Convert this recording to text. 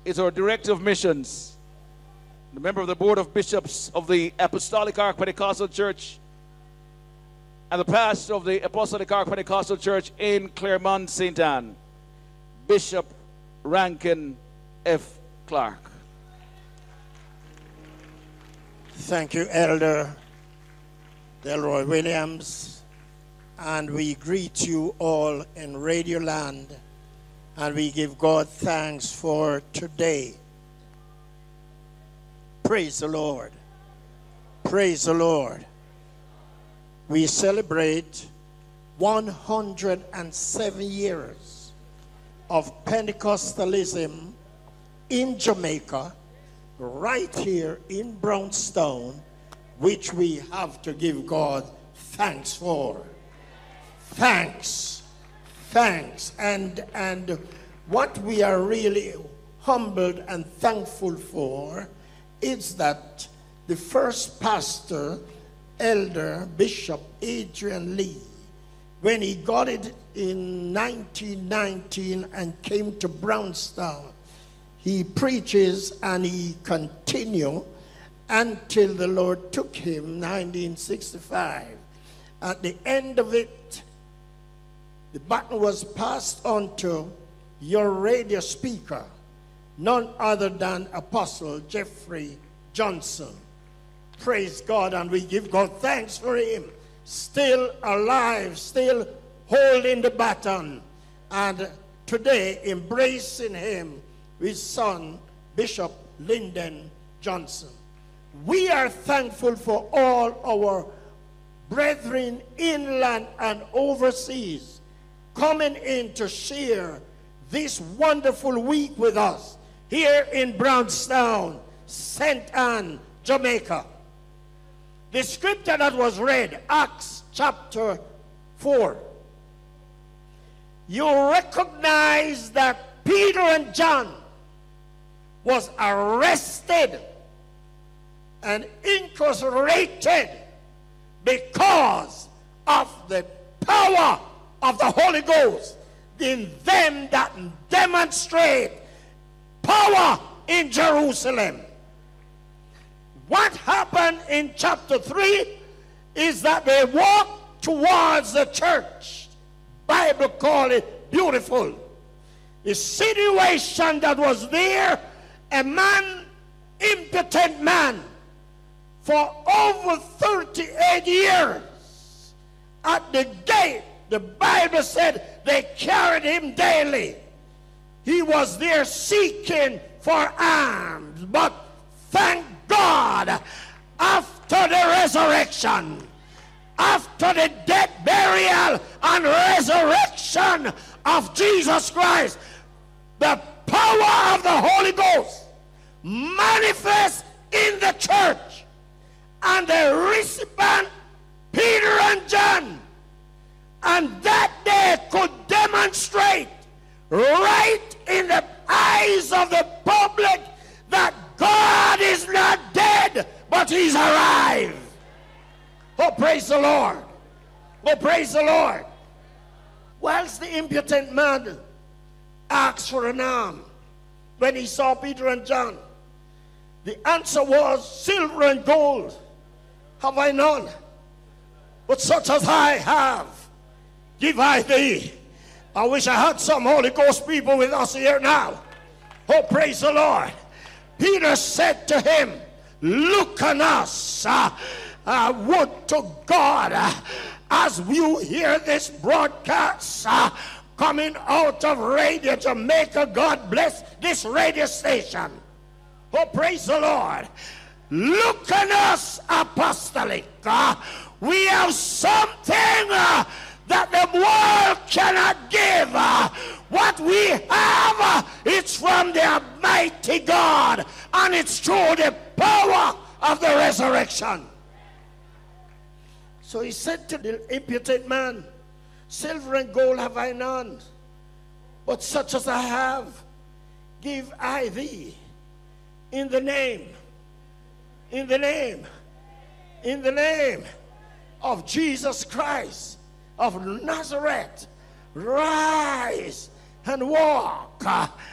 is our Director of Missions, the member of the Board of Bishops of the Apostolic Ark Pentecostal Church, and the pastor of the Apostolic Ark Pentecostal Church in Claremont, St. Anne, Bishop Rankin F. Clark. Thank you, Elder Delroy Williams, and we greet you all in Radio Land, and we give God thanks for today. Praise the Lord. Praise the Lord. We celebrate 107 years of Pentecostalism in Jamaica, right here in Brownstown, which we have to give God thanks for. Thanks. And what we are really humbled and thankful for is that the first pastor, Elder Bishop Adrian Lee, when he got it in 1919 and came to Brownstown, he preaches and he continued until the Lord took him 1965. At the end of it, the baton was passed on to your radio speaker, none other than Apostle Jeffrey Johnson. Praise God, and we give God thanks for him. Still alive, still holding the baton, and today embracing him, his son, Bishop Lyndon Johnson. We are thankful for all our brethren inland and overseas coming in to share this wonderful week with us here in Brownstown, St. Anne, Jamaica. The scripture that was read, Acts chapter 4, you recognize that Peter and John was arrested and incarcerated because of the power of the Holy Ghost in them that demonstrate power in Jerusalem. What happened in chapter 3 is that they walked towards the church. Bible call it beautiful. The situation that was there, a man, impotent man, for over 38 years at the gate. The Bible said they carried him daily. He was there seeking for alms, but thank God, after the resurrection, after the death, burial, and resurrection of Jesus Christ, the power of the Holy Ghost manifests in the church, and the recipient, Peter and John, and that they could demonstrate right in the eyes of the public that God is not dead, but he's alive. Oh, praise the Lord. Oh, praise the Lord. Whilst the impotent man asked for an alms when he saw Peter and John, the answer was, silver and gold have I none, but such as I have give I thee. I wish I had some Holy Ghost people with us here now. Oh, praise the Lord. Peter said to him, look on us. Would to God, as you hear this broadcast coming out of Radio Jamaica, God bless this radio station. Oh, praise the Lord. Look on us, apostolic. We have something that the world cannot give. What we have, it's from the Almighty God, and it's through the power of the resurrection. So he said to the impotent man, silver and gold have I none, but such as I have give I thee. In the name of Jesus Christ of Nazareth, rise and walk.